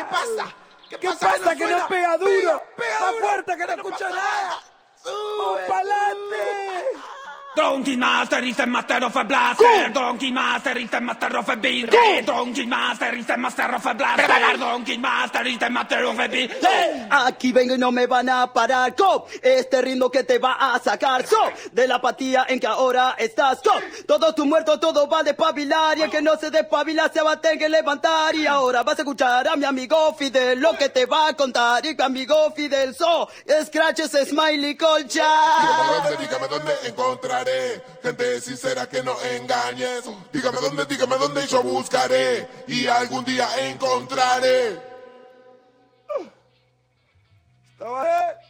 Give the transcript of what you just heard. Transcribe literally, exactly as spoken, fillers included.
pasa? ¿Qué, ¿Qué pasa? pasa? Que no, suena? pega duro. Pega, pega Más duro. fuerte que no escucha nada. ¡Vamos pa'lante! Donkey Master is the master of a blaster. Donkey Master is the master of a beat. Donkey Master is the master of a blaster. Donkey Master is the master of a beat. Aquí vengo y no me van a parar con este ritmo que te va a sacar so, de la apatía en que ahora estás con todo tu muerto, todo va a despabilar y el que no se despabila se va a tener que levantar y ahora vas a escuchar a mi amigo Fidel lo que te va a contar y mi amigo Fidel so, scratches, smiley, colcha. Dígame dónde, dígame dónde encontraré gente sincera que no engañes. Dígame dónde, dígame dónde y yo buscaré y algún día encontraré. Estaba, eh.